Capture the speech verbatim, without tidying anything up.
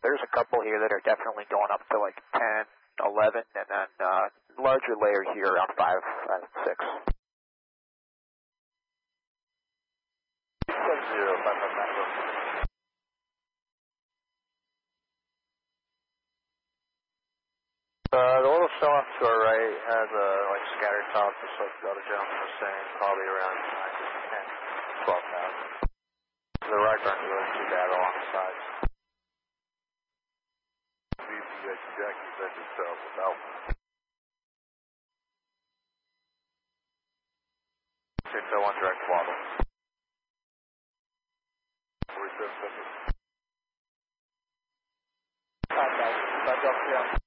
there's a couple here that are definitely going up to like ten, eleven, and then uh, larger layers here around five, five, six. Zero, five, five, nine, go. Uh, the little cell off to our right has a like scattered top, just like the other gentleman was saying, probably around nine, ten, twelve thousand. The right aren't really too bad along the sides. B P X Jackie sent itself without six oh one direct throttle. forty-seven seconds. Contact, back up, yeah.